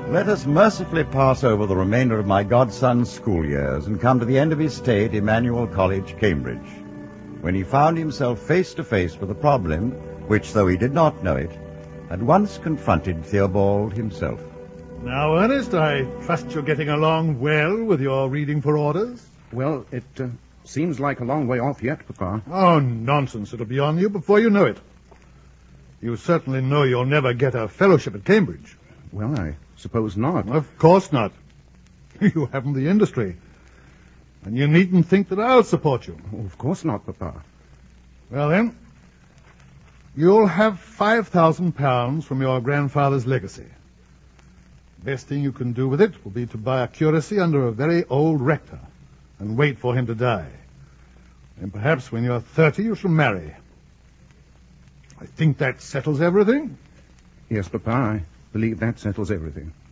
Let us mercifully pass over the remainder of my godson's school years and come to the end of his stay at Emmanuel College, Cambridge, when he found himself face to face with a problem which, though he did not know it, had once confronted Theobald himself. Now, Ernest, I trust you're getting along well with your reading for orders? Well, it seems like a long way off yet, Papa. Oh, nonsense. It'll be on you before you know it. You certainly know you'll never get a fellowship at Cambridge. Well, I suppose not. Of course not. You haven't the industry. And you needn't think that I'll support you. Oh, of course not, Papa. Well, then, you'll have £5,000 from your grandfather's legacy. Best thing you can do with it will be to buy a curacy under a very old rector and wait for him to die. And perhaps when you're 30, you shall marry. I think that settles everything. Yes, Papa, I believe that settles everything.